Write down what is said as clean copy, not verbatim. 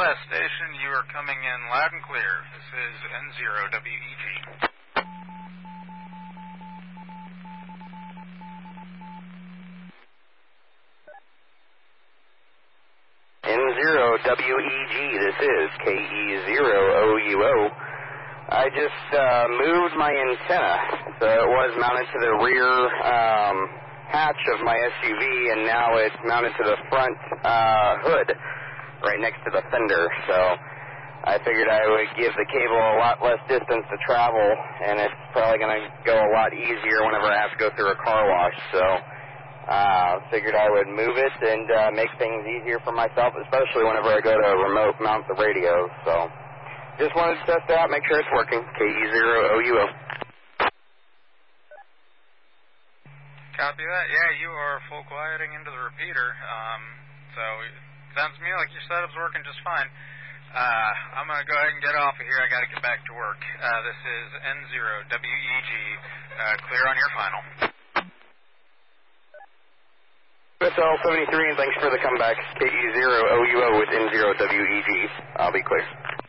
Northwest Station, you are coming in loud and clear. This is N0WEG. N0WEG, this is KE0OUO. I just moved my antenna, so it was mounted to the rear hatch of my SUV, and now it's mounted to the front hood, right next to the fender. So I figured I would give the cable a lot less distance to travel, and it's probably going to go a lot easier whenever I have to go through a car wash. So figured I would move it and make things easier for myself, especially whenever I go to remote mount the radio. So just wanted to test it out, make sure it's working. KE0OUO. Copy that. Yeah, you are full quieting into the repeater. So it sounds to me like your setup's working just fine. I'm going to go ahead and get off of here. I got to get back to work. This is N0WEG. Clear on your final. SL 73, and thanks for the comeback. KE0OUO with N0WEG. I'll be clear.